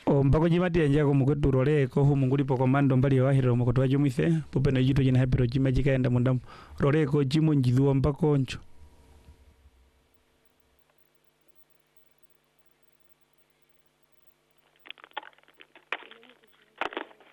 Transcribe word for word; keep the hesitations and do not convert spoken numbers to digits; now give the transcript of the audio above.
Ombako jimati njako mukwetu roreko hu mungulipo komando mbali wahira mukoto wa jumwithe pupe na jitu jina hepero jima jikaenda mundamu roreko jimu njidhuwa mbako ncho